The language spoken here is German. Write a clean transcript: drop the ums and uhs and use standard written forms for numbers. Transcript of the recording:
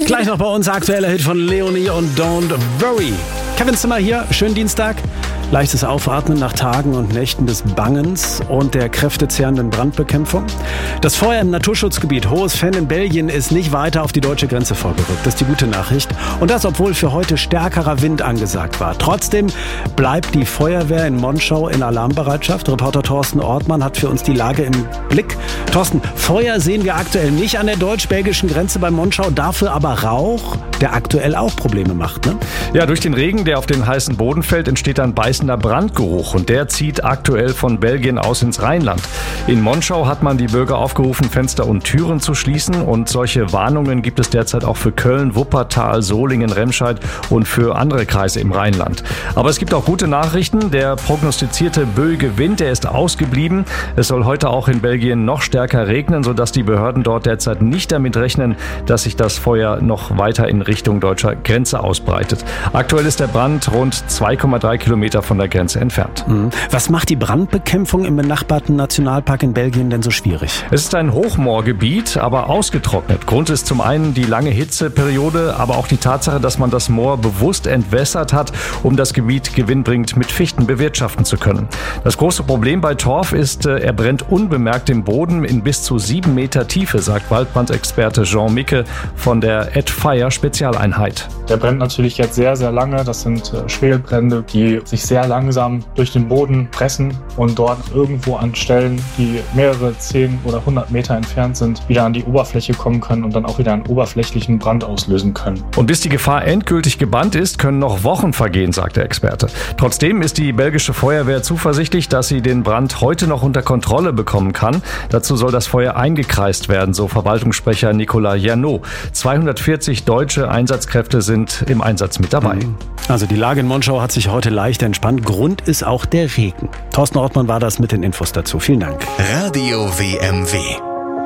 Gleich noch bei uns aktueller Hit von Leonie und Don't Worry. Kevin Zimmer hier, schönen Dienstag. Leichtes Aufatmen nach Tagen und Nächten des Bangens und der kräftezehrenden Brandbekämpfung. Das Feuer im Naturschutzgebiet Hohes Venn in Belgien ist nicht weiter auf die deutsche Grenze vorgerückt. Das ist die gute Nachricht. Und das, obwohl für heute stärkerer Wind angesagt war. Trotzdem bleibt die Feuerwehr in Monschau in Alarmbereitschaft. Reporter Thorsten Ortmann hat für uns die Lage im Blick. Thorsten, Feuer sehen wir aktuell nicht an der deutsch-belgischen Grenze bei Monschau, dafür aber Rauch, der aktuell auch Probleme macht, ne? Ja, durch den Regen, der auf den heißen Boden fällt, entsteht ein beißender Brandgeruch und der zieht aktuell von Belgien aus ins Rheinland. In Monschau hat man die Bürger aufgerufen, Fenster und Türen zu schließen und solche Warnungen gibt es derzeit auch für Köln, Wuppertal, Solingen, Remscheid und für andere Kreise im Rheinland. Aber es gibt auch gute Nachrichten. Der prognostizierte böige Wind, der ist ausgeblieben. Es soll heute auch in Belgien noch stärker regnen, sodass die Behörden dort derzeit nicht damit rechnen, dass sich das Feuer noch weiter in Richtung deutscher Grenze ausbreitet. Aktuell ist der Brand rund 2,3 Kilometer von der Grenze entfernt. Was macht die Brandbekämpfung im benachbarten Nationalpark in Belgien denn so schwierig? Es ist ein Hochmoorgebiet, aber ausgetrocknet. Grund ist zum einen die lange Hitzeperiode, aber auch die Tatsache, dass man das Moor bewusst entwässert hat, um das Gebiet gewinnbringend mit Fichten bewirtschaften zu können. Das große Problem bei Torf ist, er brennt unbemerkt im Boden in bis zu 7 Meter Tiefe, sagt Waldbrandexperte Jean Micke von der Fire Spezialeinheit. Der brennt natürlich jetzt sehr, sehr lange. Das sind Schwelbrände, die sich sehr langsam durch den Boden pressen und dort irgendwo an Stellen, die mehrere 10 oder 100 Meter entfernt sind, wieder an die Oberfläche kommen können und dann auch wieder einen oberflächlichen Brand auslösen können. Und bis die Gefahr endgültig gebannt ist, können noch Wochen vergehen, sagt der Experte. Trotzdem ist die belgische Feuerwehr zuversichtlich, dass sie den Brand heute noch unter Kontrolle bekommen kann. Dazu soll das Feuer eingekreist werden, so Verwaltungssprecher Nicolas Janot. 240 deutsche Einsatzkräfte sind im Einsatz mit dabei. Also die Lage in Monschau hat sich heute leicht entspannt. Grund ist auch der Regen. Thorsten Ortmann war das mit den Infos dazu. Vielen Dank. Radio WMW.